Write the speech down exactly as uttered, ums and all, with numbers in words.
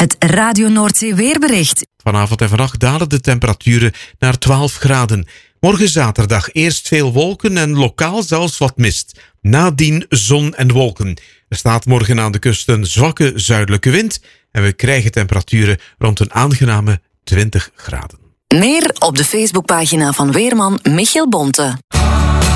Het Radio Noordzee weerbericht. Vanavond en vannacht dalen de temperaturen naar twaalf graden. Morgen zaterdag eerst veel wolken en lokaal zelfs wat mist. Nadien zon en wolken. Er staat morgen aan de kust een zwakke zuidelijke wind en we krijgen temperaturen rond een aangename twintig graden. Meer op de Facebookpagina van weerman Michiel Bonte.